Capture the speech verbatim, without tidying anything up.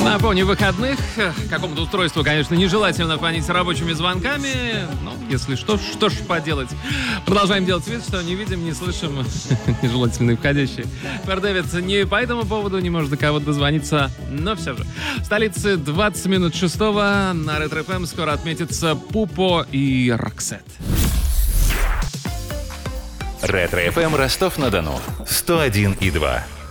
Напомню, выходных какому-то устройству, конечно, нежелательно фонить рабочими звонками. Ну, если что, что ж поделать. Продолжаем делать вид, что не видим, не слышим нежелательные входящие. Пердевит не по этому поводу не может до кого-то дозвониться, но все же. В столице двадцать минут шестого на Ретро-эф эм скоро отметится Пупо и Роксет. Ретро-эф эм Ростов-на-Дону сто один и два.